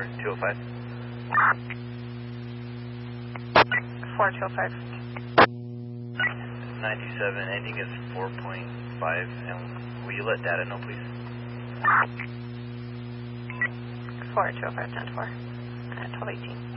205. 4205. 97, ending is 4.5, and will you let data know, please? 4205, 10-4, 1218.